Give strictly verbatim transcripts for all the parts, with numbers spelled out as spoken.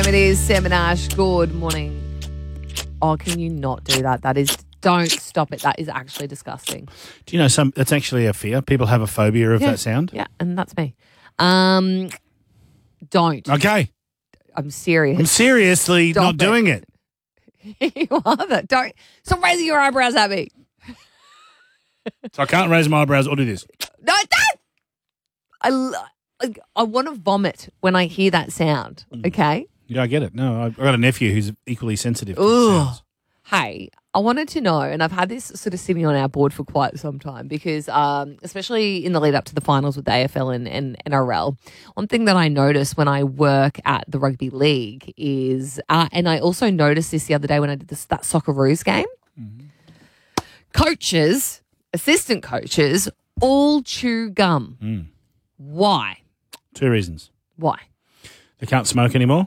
a.m. It is Sam and Ash. Good morning. Oh, can you not do that? That is, don't stop it. That is actually disgusting. Do you know some? It's actually a fear. People have a phobia of Yeah. that sound. Yeah, and that's me. Um, don't. Okay, I'm serious. I'm seriously Stop not it. doing it. You are that. Don't. Stop raising your eyebrows at me. So I can't raise my eyebrows or do this. No, don't. I, lo- I, I want to vomit when I hear that sound. Okay. Yeah, I get it. No, I've got a nephew who's equally sensitive to Ugh. sounds. Hey, I wanted to know, and I've had this sort of sitting on our board for quite some time because, um, especially in the lead up to the finals with the A F L and, and N R L, one thing that I notice when I work at the rugby league is, uh, and I also noticed this the other day when I did this, that Socceroos game, mm-hmm. coaches, assistant coaches, all chew gum. Mm. Why? Two reasons. Why? They can't smoke anymore.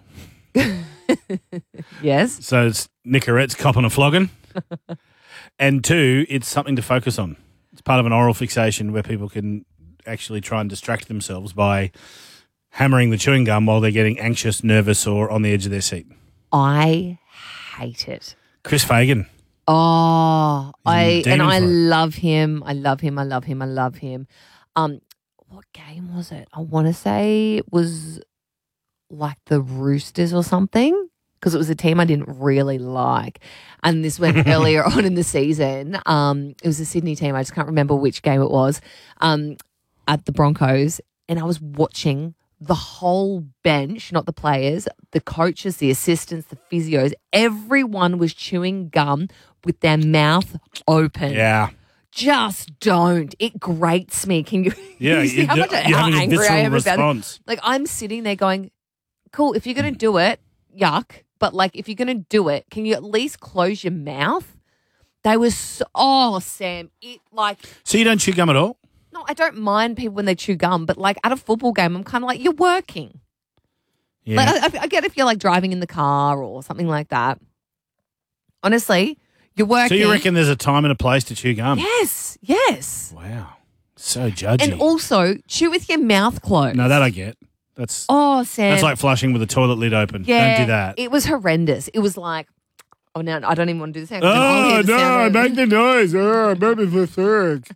Yes. So it's Nicorette's copping a flogging. And two, it's something to focus on. It's part of an oral fixation where people can actually try and distract themselves by hammering the chewing gum while they're getting anxious, nervous, or on the edge of their seat. I hate it. Chris Fagan. Oh, I demon and I for it. love him. I love him. I love him. I love him. Um, what game was it? I want to say it was like the Roosters or something because it was a team I didn't really like. And this went earlier on in the season. Um, it was a Sydney team. I just can't remember which game it was. Um, at the Broncos, and I was watching the whole bench, not the players, the coaches, the assistants, the physios. Everyone was chewing gum with their mouth open. Yeah. Just don't. It grates me. Can you, Yeah, you see you how, do- much, you're how having a angry I visceral am about it? response. Like, I'm sitting there going, cool, if you're going to do it, yuck. But, like, if you're going to do it, can you at least close your mouth? They were so, oh, Sam, it like, So you don't chew gum at all? no, I don't mind people when they chew gum, but, like, at a football game, I'm kind of like, you're working. Yeah. Like, I, I get if you're, like, driving in the car or something like that. Honestly, you're working. So you reckon there's a time and a place to chew gum? Yes, yes. Wow. So judgy. And also, chew with your mouth closed. No, that I get. That's Oh, Sam. that's like flushing with the toilet lid open. yeah, Don't do that. It was horrendous. It was like, oh, now I don't even want to do the sound. Oh, no, make the noise. Oh, maybe for third.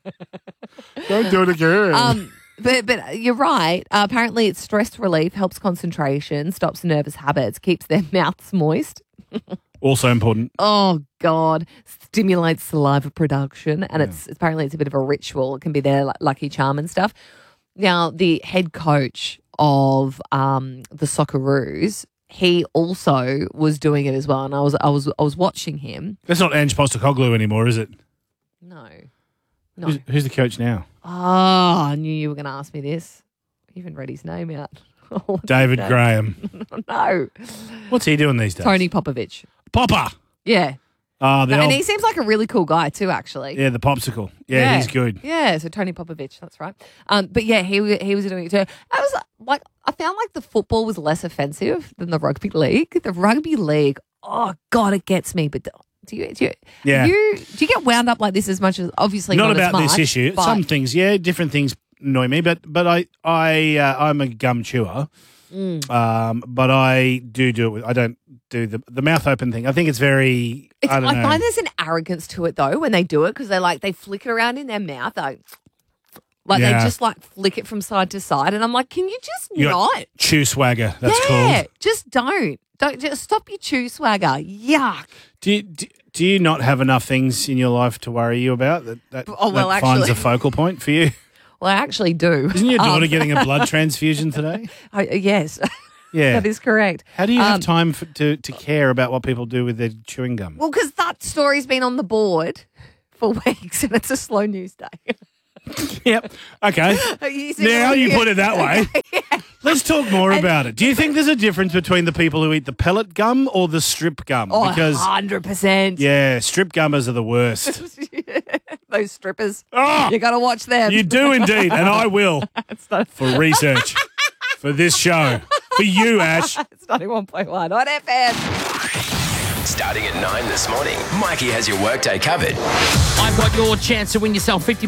Don't do it again. Um, but but you're right. Uh, apparently, it's stress relief, helps concentration, stops nervous habits, keeps their mouths moist. Also important. Oh God, stimulates saliva production, and it's apparently it's a bit of a ritual. It can be their like, lucky charm and stuff. Now, the head coach of um, the Socceroos, he also was doing it as well, and I was I was I was watching him. That's not Ange Postecoglou anymore, is it? No, no. Who's, who's the coach now? Oh, I knew you were going to ask me this. I even read his name out. What's David his name? Graham. No, What's he doing these days? Tony Popovich. Popper. Yeah, Oh, the and old, he seems like a really cool guy too. Actually, yeah, the popsicle. Yeah, he's good. Yeah, so Tony Popovich, that's right. Um, but yeah, he he was doing it too. I was like, I found like the football was less offensive than the rugby league. The rugby league, oh God, it gets me. But do you do you, Yeah. you do you get wound up like this as much as obviously Not not, about as this much, issue. but- Some things, yeah, different things annoy me, but but I I uh, I'm a gum chewer. Mm. Um, but I do do it with. I don't do the the mouth open thing. I think it's very. It's, I I, don't know. find there's an arrogance to it though when they do it because they like they flick it around in their mouth, like, like Yeah. they just like flick it from side to side, and I'm like, can you just You got not? chew swagger. That's yeah, called. just don't. Don't just stop your chew swagger. Yuck. Do you, do, do you not have enough things in your life to worry you about that that, Oh, well, that finds actually- a focal point for you? Well, I actually do. Isn't your daughter Um, getting a blood transfusion today? I, yes, Yeah. that is correct. How do you have Um, time for, to to care about what people do with their chewing gum? Well, because that story's been on the board for weeks, and it's a slow news day. Yep. Okay. You see Now what- you put it that way. Let's talk more about it. Do you think there's a difference between the people who eat the pellet gum or the strip gum? Oh, Because one hundred percent. yeah, strip gummers are the worst. Those strippers. Oh, You got to watch them. you do indeed, and I will not- for research for this show for you, Ash. It's ninety-one point one on F M. Starting at nine this morning, Mikey has your workday covered. I've got your chance to win yourself fifty